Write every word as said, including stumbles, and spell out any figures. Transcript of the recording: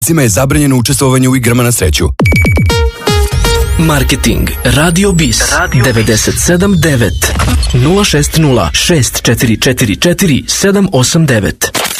je zabranjeno učestvovanje u igrama na sreću. Marketing Radio Bis devedeset sedam devet nula šest nula šest četiri četiri četiri sedam osam devet.